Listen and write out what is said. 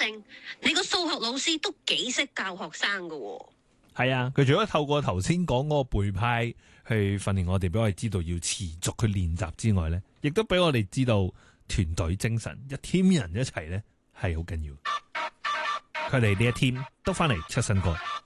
性，你個數學老師都幾識教學生噶喎。 係啊，佢除咗透過頭先講嗰個背派去訓練我哋，俾我哋知道要持續去練習之外呢，亦都俾我哋知道團隊精神，一 team 人一齊呢係好緊要。佢哋呢一 team 都翻嚟出新歌。